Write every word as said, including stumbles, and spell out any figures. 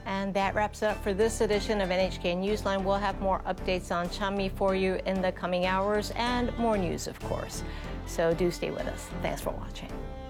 And that wraps it up for this edition of N H K Newsline. We'll have more updates on Chanmi for you in the coming hours and more news, of course. So do stay with us. Thanks for watching.